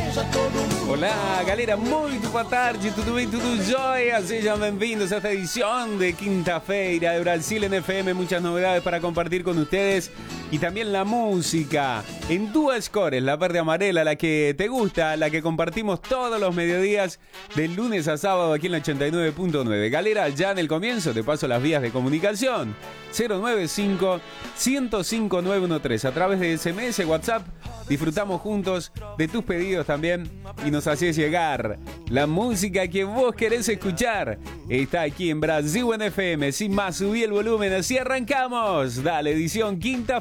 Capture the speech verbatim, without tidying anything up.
Olá, galera, muito boa tarde, tudo bem, tudo jóia? Sejam bem-vindos a esta edición de quinta-feira de Brasil en F M. Muchas novedades para compartir con ustedes y también la música en Duas Cores, la verde amarela, la que te gusta, la que compartimos todos los mediodías de lunes a sábado aquí en la ochenta y nueve punto nueve. Galera, ya en el comienzo te paso las vías de comunicación: cero nueve cinco, uno cero cinco, nueve uno tres. A través de S M S, WhatsApp, disfrutamos juntos de tus pedidos también y nos haces llegar la música que vos querés escuchar. Está aquí en Brasil en F M. Sin más, subí el volumen, así arrancamos. Dale, edición quinta